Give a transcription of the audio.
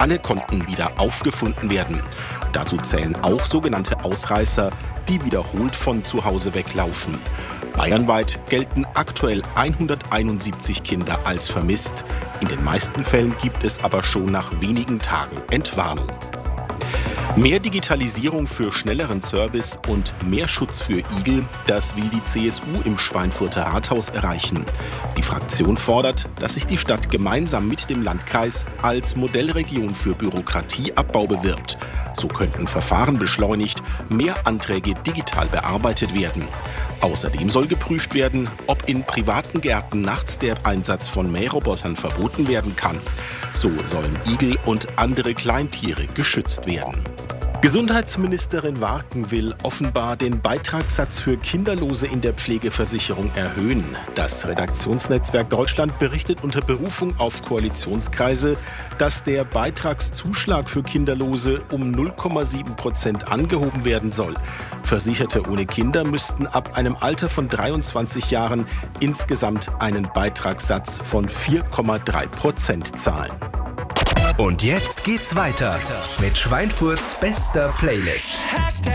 alle konnten wieder aufgefunden werden. Dazu zählen auch sogenannte Ausreißer, die wiederholt von zu Hause weglaufen. Bayernweit gelten aktuell 171 Kinder als vermisst. In den meisten Fällen gibt es aber schon nach wenigen Tagen Entwarnung. Mehr Digitalisierung für schnelleren Service und mehr Schutz für Igel, das will die CSU im Schweinfurter Rathaus erreichen. Die Fraktion fordert, dass sich die Stadt gemeinsam mit dem Landkreis als Modellregion für Bürokratieabbau bewirbt. So könnten Verfahren beschleunigt, mehr Anträge digital bearbeitet werden. Außerdem soll geprüft werden, ob in privaten Gärten nachts der Einsatz von Mährobotern verboten werden kann. So sollen Igel und andere Kleintiere geschützt werden. Gesundheitsministerin Warken will offenbar den Beitragssatz für Kinderlose in der Pflegeversicherung erhöhen. Das Redaktionsnetzwerk Deutschland berichtet unter Berufung auf Koalitionskreise, dass der Beitragszuschlag für Kinderlose um 0,7% angehoben werden soll. Versicherte ohne Kinder müssten ab einem Alter von 23 Jahren insgesamt einen Beitragssatz von 4,3% zahlen. Und jetzt geht's weiter mit Schweinfurts bester Playlist.